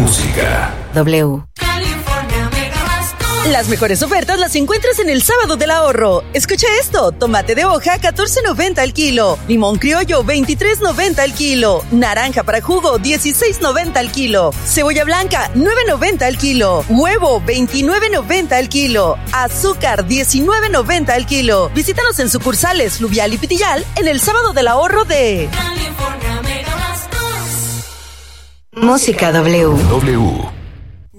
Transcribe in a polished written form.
música. W. Las mejores ofertas las encuentras en el Sábado del Ahorro. Escucha esto: tomate de hoja, $14.90 al kilo. Limón criollo, $23.90 al kilo. Naranja para jugo, $16.90 al kilo. Cebolla blanca, $9.90 al kilo. Huevo, $29.90 al kilo. Azúcar, $19.90 al kilo. Visítanos en sucursales Fluvial y Pitillal en el Sábado del Ahorro de Música W. W.